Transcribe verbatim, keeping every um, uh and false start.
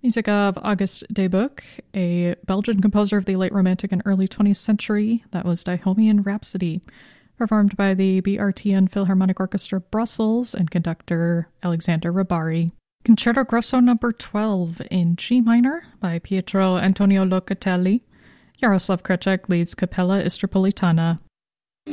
Music of Auguste Debuc, a Belgian composer of the late Romantic and early twentieth century. That was Daehomian Rhapsody, performed by the B R T N Philharmonic Orchestra Brussels and conductor Alexander Ribari. Concerto Grosso number twelve in G minor by Pietro Antonio Locatelli. Jaroslav Kreček leads Capella Istropolitana.